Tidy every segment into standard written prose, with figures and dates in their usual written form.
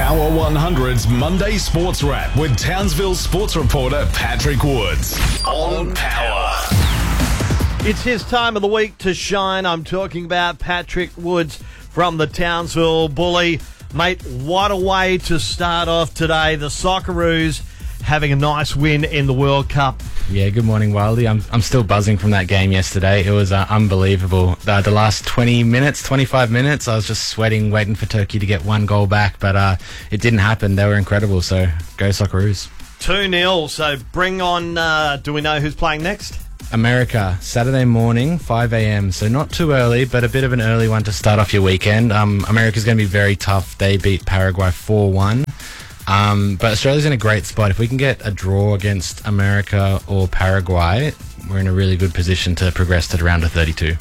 Power 100's Monday Sports Wrap with Townsville sports reporter Patrick Woods on Power. It's his time of the week to shine. I'm talking about Patrick Woods from the Townsville Bully. Mate, what a way to start off today. The Socceroos having a nice win in the World Cup. Yeah, good morning, Wildy. I'm still buzzing from that game yesterday. It was unbelievable. The last 25 minutes, I was just sweating, waiting for Turkey to get one goal back, but it didn't happen. They were incredible, so go Socceroos. 2-0, so bring on, do we know who's playing next? America, Saturday morning, 5 a.m, so not too early, but a bit of an early one to start off your weekend. America's going to be very tough. They beat Paraguay 4-1. But Australia's in a great spot. If we can get a draw against America or Paraguay, we're in a really good position to progress to the round of 32.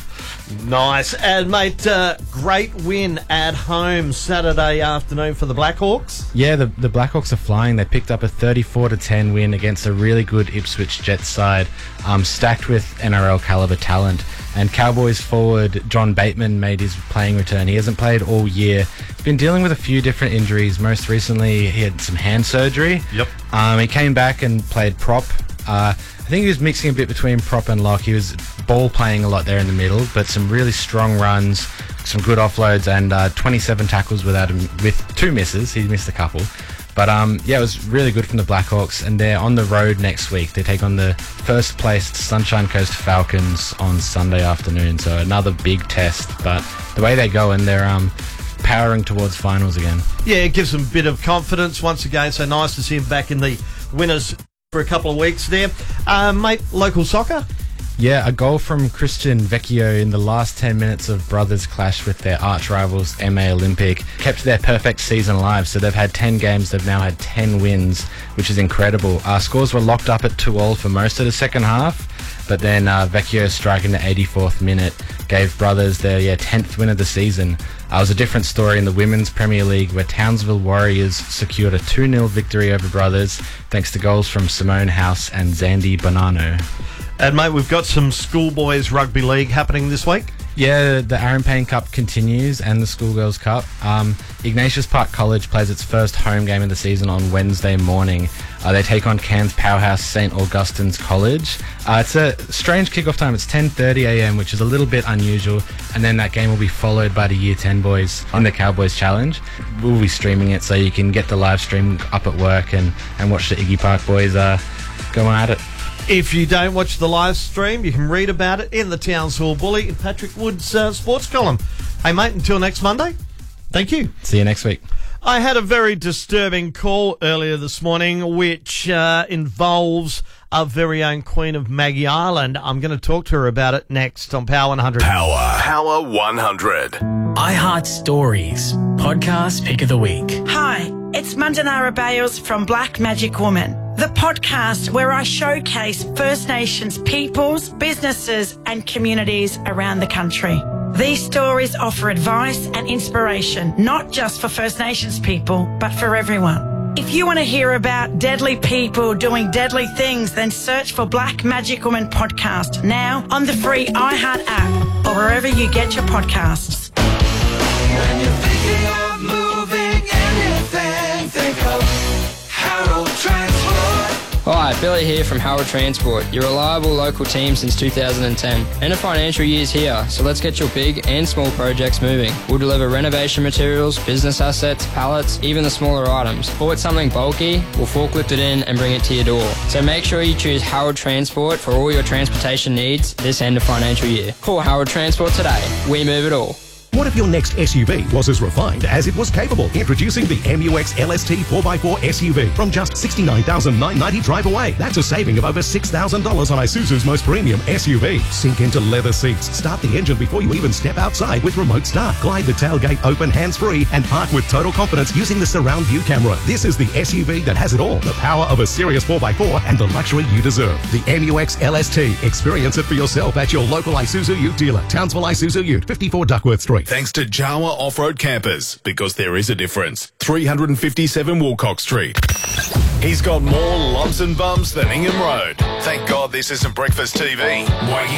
Nice. And, mate, great win at home Saturday afternoon for the Blackhawks. Yeah, the Blackhawks are flying. They picked up a 34-10 win against a really good Ipswich Jets side, stacked with NRL caliber talent. And Cowboys forward John Bateman made his playing return. He hasn't played all year. He's been dealing with a few different injuries. Most recently, he had some hand surgery. Yep. He came back and played prop. I think he was mixing a bit between prop and lock. He was ball playing a lot there in the middle, but some really strong runs, some good offloads, and 27 tackles with 2 misses. He missed a couple. But, it was really good from the Blackhawks, and they're on the road next week. They take on the first-placed Sunshine Coast Falcons on Sunday afternoon, so another big test. But the way they go, and they're powering towards finals again. Yeah, it gives them a bit of confidence once again, so nice to see him back in the winners for a couple of weeks there. Mate, local soccer? Yeah, a goal from Christian Vecchio in the last 10 minutes of brothers' clash with their arch rivals, MA Olympic, kept their perfect season alive. So they've had 10 games, they've now had 10 wins, which is incredible. Scores were locked up at 2-2 for most of the second half, but then Vecchio striking the 84th minute gave brothers their 10th win of the season. It was a different story in the Women's Premier League, where Townsville Warriors secured a 2-0 victory over brothers, thanks to goals from Simone House and Zandy Bonanno. And, mate, we've got some schoolboys rugby league happening this week. Yeah, the Aaron Payne Cup continues and the Schoolgirls Cup. Ignatius Park College plays its first home game of the season on Wednesday morning. They take on Cairns powerhouse St. Augustine's College. It's a strange kickoff time. It's 10:30 a.m, which is a little bit unusual. And then that game will be followed by the Year 10 boys on the Cowboys Challenge. We'll be streaming it so you can get the live stream up at work and watch the Iggy Park boys go at it. If you don't watch the live stream, you can read about it in the Townsville Bully in Patrick Wood's sports column. Hey, mate, until next Monday, thank you. See you next week. I had a very disturbing call earlier this morning, which involves our very own Queen of Maggie Island. I'm going to talk to her about it next on Power 100. Power 100. iHeart Stories, podcast pick of the week. Hi, it's Mandanara Bales from Black Magic Woman, the podcast where I showcase First Nations peoples, businesses and communities around the country. These stories offer advice and inspiration, not just for First Nations people, but for everyone. If you want to hear about deadly people doing deadly things, then search for Black Magic Woman Podcast now on the free iHeart app or wherever you get your podcasts. When you're thinking of moving anything, think of Harold Transport. Hi, Billy here from Harold Transport, your reliable local team since 2010. End of financial year's here, so let's get your big and small projects moving. We'll deliver renovation materials, business assets, pallets, even the smaller items. Or with something bulky, we'll forklift it in and bring it to your door. So make sure you choose Harold Transport for all your transportation needs this end of financial year. Call Harold Transport today. We move it all. What if your next SUV was as refined as it was capable? Introducing the MUX LST 4x4 SUV from just $69,990 drive away. That's a saving of over $6,000 on Isuzu's most premium SUV. Sink into leather seats, start the engine before you even step outside with remote start. Glide the tailgate open hands-free and park with total confidence using the surround view camera. This is the SUV that has it all. The power of a serious 4x4 and the luxury you deserve. The MUX LST. Experience it for yourself at your local Isuzu Ute dealer. Townsville Isuzu Ute, 54 Duckworth Street. Thanks to Jawa Off-Road Campers, because there is a difference. 357 Woolcock Street. He's got more lumps and bumps than Ingham Road. Thank God this isn't breakfast TV. Waking